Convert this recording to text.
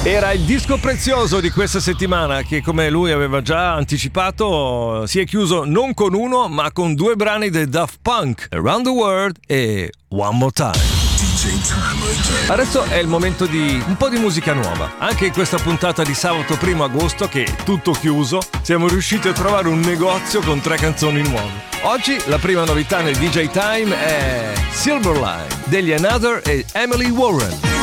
Era il disco prezioso di questa settimana che, come lui aveva già anticipato, si è chiuso non con uno ma con due brani dei Daft Punk, Around the World e One More Time. Adesso è il momento di un po' di musica nuova. Anche in questa puntata di sabato 1 agosto, che è tutto chiuso, siamo riusciti a trovare un negozio con 3 canzoni nuove. Oggi la prima novità nel DJ Time è Silverline degli Another e Emily Warren.